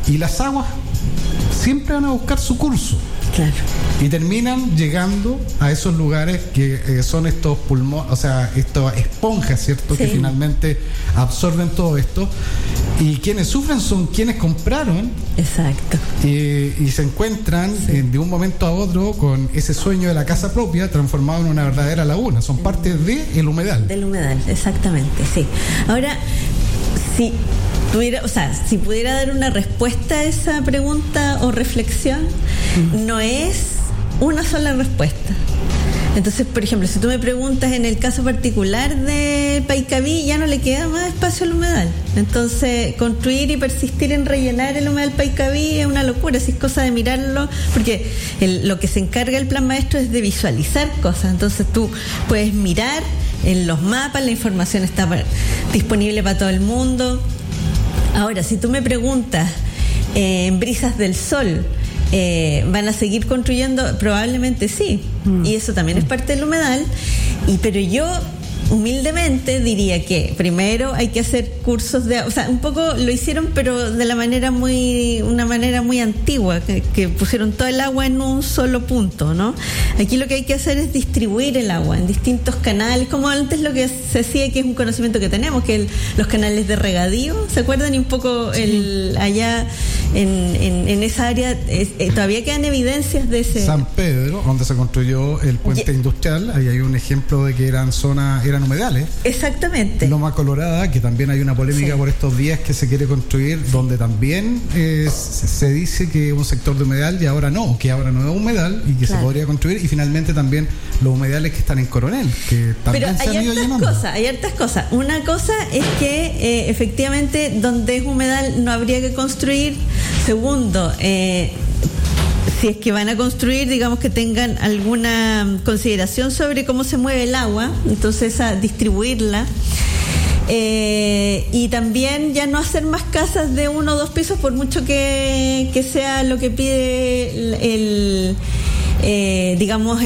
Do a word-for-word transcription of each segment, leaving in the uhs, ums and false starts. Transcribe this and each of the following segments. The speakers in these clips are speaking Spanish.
y las aguas siempre van a buscar su curso. Claro. Y terminan llegando a esos lugares que eh, son estos pulmones, o sea, estas esponjas, ¿cierto? Sí. Que finalmente absorben todo esto. Y quienes sufren son quienes compraron. Exacto. Eh, y se encuentran sí. eh, de un momento a otro con ese sueño de la casa propia transformado en una verdadera laguna. Son parte del humedal. Del humedal, exactamente, sí. Ahora, si tuviera, o sea, si pudiera dar una respuesta a esa pregunta o reflexión, uh-huh. no es una sola respuesta. Entonces, por ejemplo, si tú me preguntas en el caso particular de Paikaví, ya no le queda más espacio al humedal. Entonces, construir y persistir en rellenar el humedal Paikaví es una locura, si es cosa de mirarlo, porque el, lo que se encarga el plan maestro es de visualizar cosas. Entonces, tú puedes mirar en los mapas, la información está para, disponible para todo el mundo. Ahora, si tú me preguntas eh, en Brisas del Sol, Eh, ¿van a seguir construyendo? Probablemente sí, mm. y eso también es parte del humedal, y pero yo humildemente diría que primero hay que hacer cursos de, o sea, un poco lo hicieron, pero de la manera muy, una manera muy antigua, que, que pusieron todo el agua en un solo punto, ¿no? Aquí lo que hay que hacer es distribuir el agua en distintos canales, como antes lo que se hacía, que es un conocimiento que tenemos, que el, los canales de regadío, ¿se acuerdan? Y un poco el allá en, en, en esa área es, eh, todavía quedan evidencias de ese. San Pedro, donde se construyó el puente yeah. industrial, ahí hay un ejemplo de que eran zonas, eran humedales. Exactamente. Loma Colorada, que también hay una polémica sí. por estos días que se quiere construir, sí. donde también eh, se dice que un sector de humedal y ahora no, que ahora no es humedal y que claro. se podría construir, y finalmente también los humedales que están en Coronel, que también Pero se han ido llenando. Cosas, hay hartas cosas. Una cosa es que eh, efectivamente donde es humedal no habría que construir. Segundo, eh, si es que van a construir, digamos que tengan alguna consideración sobre cómo se mueve el agua, entonces a distribuirla. Eh, y también ya no hacer más casas de uno o dos pisos, por mucho que, que sea lo que pide el, el eh, digamos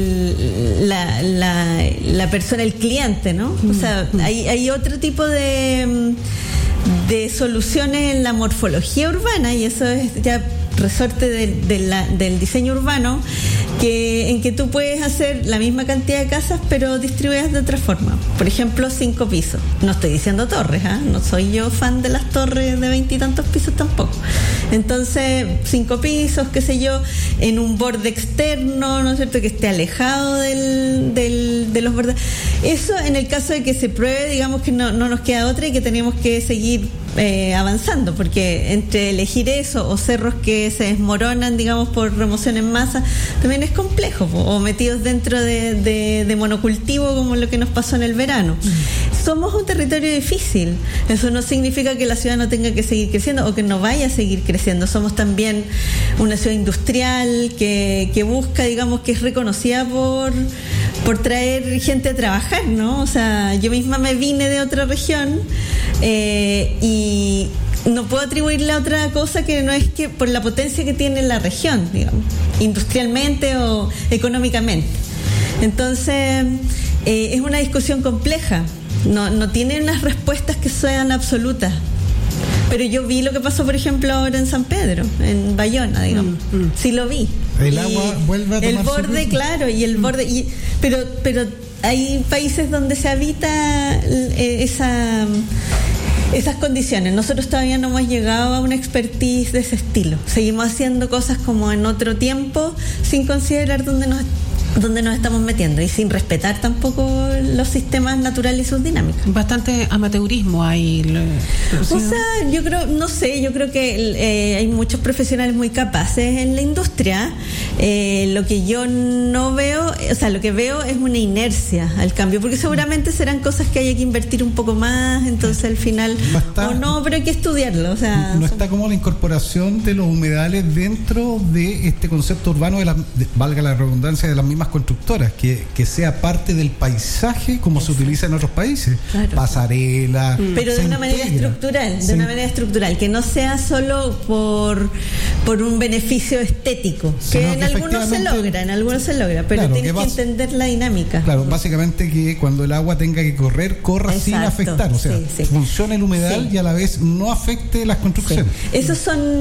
el la, la, la persona, el cliente, ¿no? O sea, hay, hay otro tipo de de soluciones en la morfología urbana, y eso es ya resorte de, de la, del diseño urbano, que en que tú puedes hacer la misma cantidad de casas pero distribuidas de otra forma. Por ejemplo, cinco pisos. No estoy diciendo torres, ¿eh? No soy yo fan de las torres de veintitantos pisos tampoco. Entonces, cinco pisos, qué sé yo, en un borde externo, ¿no es cierto?, que esté alejado del, del, de los bordes. Eso en el caso de que se pruebe, digamos que no, no nos queda otra y que tenemos que seguir eh, avanzando, porque entre elegir eso o cerros que se desmoronan, digamos, por remoción en masa, también es complejo, o metidos dentro de, de, de monocultivo, como lo que nos pasó en el verano. Mm. Somos un territorio difícil. Eso no significa que la ciudad no tenga que seguir creciendo o que no vaya a seguir creciendo. Somos también una ciudad industrial que, que busca, digamos, que es reconocida por, por traer gente a trabajar, ¿no? O sea, yo misma me vine de otra región eh, y no puedo atribuirle a otra cosa que no es que por la potencia que tiene la región, digamos, industrialmente o económicamente. Entonces, eh, es una discusión compleja. No, no tiene unas respuestas que sean absolutas. Pero yo vi lo que pasó, por ejemplo, ahora en San Pedro, en Bayona, digamos. Mm, mm. Sí lo vi. El y agua vuelve a tomar el borde, claro, y el mm. borde. Y, pero, pero hay países donde se habita eh, esa... esas condiciones. Nosotros todavía no hemos llegado a una expertise de ese estilo. Seguimos haciendo cosas como en otro tiempo, sin considerar dónde nos donde nos estamos metiendo y sin respetar tampoco los sistemas naturales y sus dinámicas. Bastante amateurismo hay. O sea, yo creo, no sé, yo creo que eh, hay muchos profesionales muy capaces en la industria. Eh, lo que yo no veo, o sea, lo que veo es una inercia al cambio, porque seguramente serán cosas que haya que invertir un poco más, entonces al final, no está, o no, pero hay que estudiarlo. O sea, no está como la incorporación de los humedales dentro de este concepto urbano, de la, de, valga la redundancia, de las mismas constructoras, que, que sea parte del paisaje como Exacto. se utiliza en otros países, claro. pasarela, mm. pero de una manera estructural, de se una manera estructural, que no sea solo por por un beneficio estético, que Sino en que algunos se logra, en algunos se logra, pero claro, tienes que, que entender la dinámica. Claro, básicamente que cuando el agua tenga que correr, corra Exacto. sin afectar, o sea, sí, sí. funcione el humedal sí. y a la vez no afecte las construcciones. Sí. Esos son